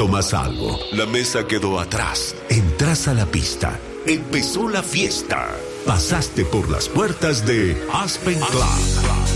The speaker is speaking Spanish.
Tomas algo. La mesa quedó atrás. Entras a la pista. Empezó la fiesta. Pasaste por las puertas de Aspen Club.